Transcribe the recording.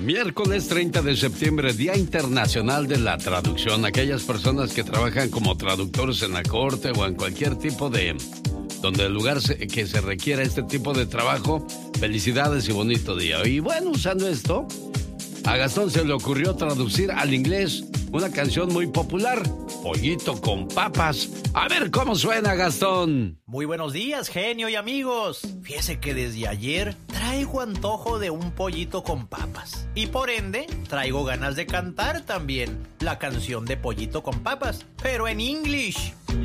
Miércoles 30 de septiembre, Día Internacional de la Traducción. Aquellas personas que trabajan como traductores en la corte o en cualquier tipo de... donde el lugar que se requiera este tipo de trabajo, felicidades y bonito día. Y bueno, usando esto, a Gastón se le ocurrió traducir al inglés una canción muy popular, Pollito con Papas. A ver cómo suena, Gastón. Muy buenos días, genio y amigos. Fíjese que desde ayer traigo antojo de un pollito con papas. Y por ende, traigo ganas de cantar también la canción de Pollito con Papas, pero en English.